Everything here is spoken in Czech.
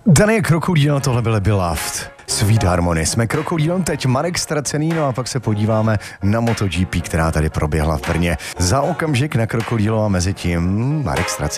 Dany Krokodýl, tohle byl Beloved. Sweet Harmony. Jsme Krokodýlem, teď Marek Ztracený, no a pak se podíváme na MotoGP, která tady proběhla v Brně. Za okamžik na Krokodýlu a mezi tím Marek Ztracený.